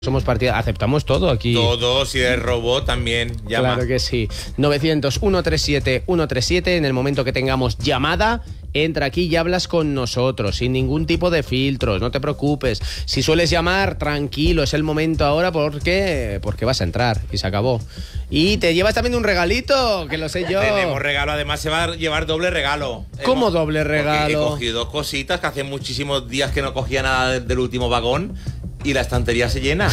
Somos partida, aceptamos todo aquí. Todo, si es robot también llama. Claro que sí. 900-137-137, en el momento que tengamos llamada, entra aquí y hablas con nosotros, sin ningún tipo de filtros, no te preocupes. Si sueles llamar, tranquilo, es el momento ahora porque vas a entrar y se acabó. Y te llevas también un regalito, que lo sé yo. Tenemos regalo, además se va a llevar doble regalo. ¿Cómo doble regalo? He cogido dos cositas que hace muchísimos días que no cogía nada del último vagón. Y la estantería se llena.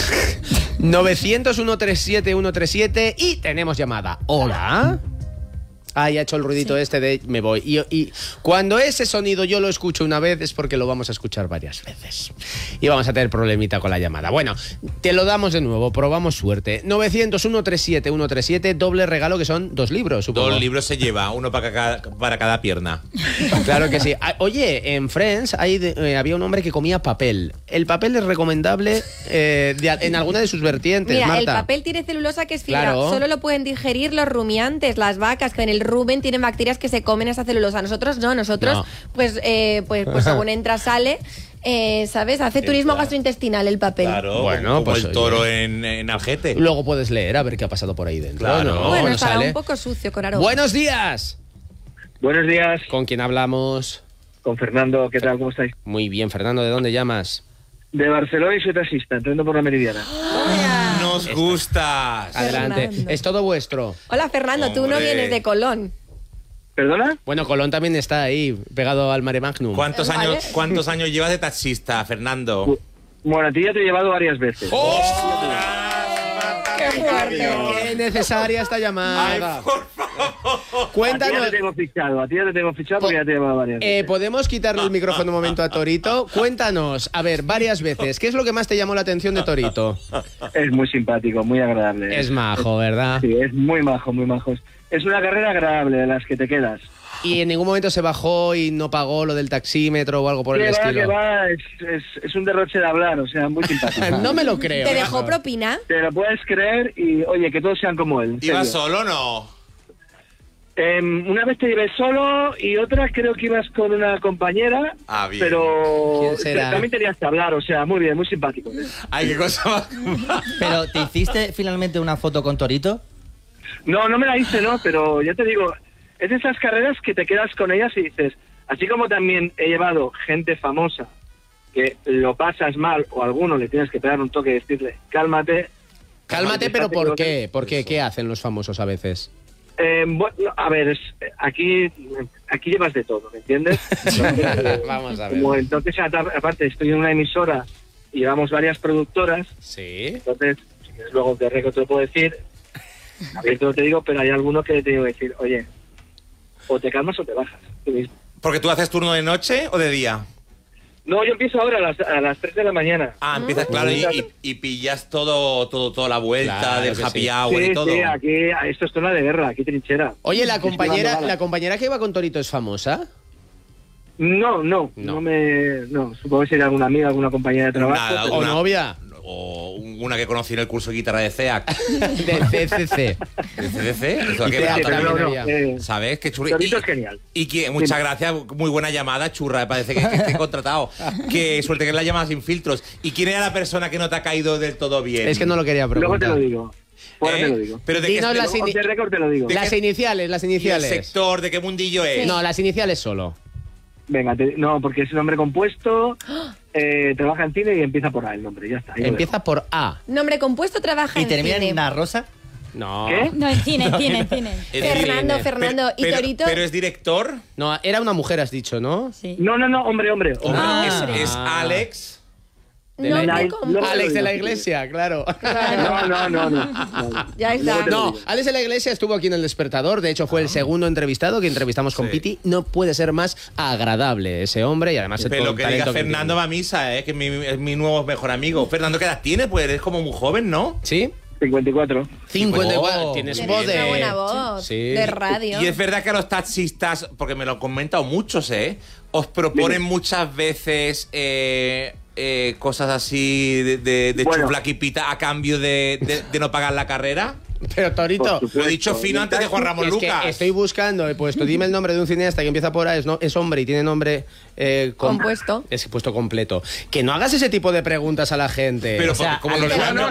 900-137-137 y tenemos llamada. ¿Hola? Ah, ya ha hecho el ruidito este de me voy. Y cuando ese sonido yo lo escucho una vez es porque lo vamos a escuchar varias veces. Y vamos a tener problemita con la llamada. Bueno, te lo damos de nuevo, probamos suerte. 900-137-137, doble regalo que son 2 libros, supongo. 2 libros se lleva, uno para cada pierna. Claro que sí. Oye, en Friends había un hombre que comía papel. ¿El papel es recomendable en alguna de sus vertientes, Mira, Marta? el papel tiene celulosa que es fibra. Claro. Solo lo pueden digerir los rumiantes, las vacas, que en el rumen tienen bacterias que se comen esa celulosa. Nosotros no, pues según entra, sale, ¿sabes? Hace turismo gastrointestinal el papel. Claro, Bueno, como pues el toro en Algete. Luego puedes leer a ver qué ha pasado por ahí dentro. Claro. ¿no? Bueno, No estará sale. un poco sucio con aroma. ¡Buenos días! Buenos días, ¿Con quién hablamos? con Fernando, ¿qué tal? ¿Cómo estáis? Muy bien, Fernando, ¿de dónde llamas? De Barcelona y soy taxista, entrando por la Meridiana. Nos gustas. Adelante. Fernando. Es todo vuestro. Hola, Fernando, tú no Hombre. vienes de Colón. ¿Perdona? Bueno, Colón también está ahí, pegado al Mare Magnum. ¿Cuántos Vale. años llevas de taxista, Fernando? Bueno, a ti ya te he llevado varias veces. ¡Qué fuerte! ¡Qué necesaria esta llamada! Cuéntanos. A ti ya te tengo fichado porque ya te he llevado varias veces. ¿Podemos quitarle el micrófono un momento a Torito? Cuéntanos, a ver, varias veces, ¿qué es lo que más te llamó la atención de Torito? Es muy simpático, muy agradable. Es majo, ¿verdad? Sí, es muy majo, muy majo. Es una carrera agradable de las que te quedas. Y en ningún momento se bajó y no pagó lo del taxímetro o algo por el Que estilo. va, es un derroche de hablar, o sea, muy simpático. No me lo creo. ¿Te dejó propina? Te lo puedes creer y, oye, que todos sean como él. en ¿Ibas serio. solo o no? Una vez te llevé solo y otra creo que ibas con una compañera, Ah, bien. pero ¿Quién será? también tenías que hablar, o sea, muy bien, muy simpático. Ay, qué cosa más. Pero, ¿te hiciste finalmente una foto con Torito? No me la hice, no, pero ya te digo, es de esas carreras que te quedas con ellas y dices, así como también he llevado gente famosa que lo pasas mal o a alguno le tienes que pegar un toque y decirle, cálmate. Cálmate, pero ¿por Fíjate qué? ¿Por qué? ¿Qué hacen los famosos a veces? Bueno, a ver, aquí llevas de todo, ¿me entiendes? Vamos a ver. Como entonces, aparte, estoy en una emisora y llevamos varias productoras, Sí. entonces, si quieres luego de récord te lo puedo decir, abierto te digo, pero hay alguno que te digo decir, oye, o te calmas o te bajas, tú mismo. ¿Porque tú haces turno de noche o de día? No, yo empiezo ahora a las 3 de la mañana. Ah, empiezas, claro, y pillas toda la vuelta Claro del que happy sí. hour y todo. Sí, aquí, esto es zona de guerra, aquí trinchera. Oye, Estoy dando balas. la compañera que iba con Torito es famosa. No, No. supongo que sería alguna amiga, alguna compañera de trabajo. Nada, pero- ¿O Una- novia? O una que conocí en el curso de guitarra de CEAC. De CCC. ¿De CDC? ¿Eso a qué Y va? CEAC pero también no, había. ¿Sabes? Qué churri. Torito es genial. Muchas gracias, muy buena llamada, churra, parece que estoy contratado. Qué suerte que es la llamada sin filtros. ¿Y quién era la persona que no te ha caído del todo bien? Es que no lo quería Luego preguntar. te lo digo. Ahora ¿Eh? te lo digo. Pero de qué Dinos este- las Off the record te lo digo. Las iniciales, las y el iniciales. sector, de qué mundillo es. No, las iniciales solo. Venga, no, porque es un nombre compuesto, trabaja en cine y empieza por A el nombre, ya está. ahí lo Empieza por A. Nombre compuesto, trabaja ¿Y en termina cine. en una rosa? No. ¿Qué? No, en cine. Es Fernando, decir, Fernando. ¿Y Torito? Pero es director. No, era una mujer, has dicho, ¿no? Sí. No, hombre. Hombre, Ah. es Alex. De la- Nombre Luego compuesto. te Alex de la digo. iglesia, claro. No. Ya está. Luego te lo No, digo. Alex de la Iglesia estuvo aquí en El Despertador. De hecho, fue el segundo entrevistado que entrevistamos con Sí. Piti. No puede ser más agradable ese hombre y además el Pero lo que diga talento Fernando va a misa, que es mi nuevo mejor amigo. Fernando, ¿qué edad tiene? Pues eres como muy joven, ¿no? ¿Sí? 54. 54. Oh. Tienes Tienes voz de... una buena voz Sí. de radio. Y es verdad que a los taxistas, porque me lo han comentado muchos, os proponen muchas veces cosas así de Bueno. chuflaquipita a cambio de no pagar la carrera. Pero Torito, Por supuesto. Lo he dicho fino antes de Juan Ramón es que Lucas. estoy buscando, he puesto, dime el nombre de un cineasta que empieza por A, es hombre y tiene nombre Compuesto. Es puesto completo. Que no hagas ese tipo de preguntas a la gente. Pero O sea, como hay los que- nombres-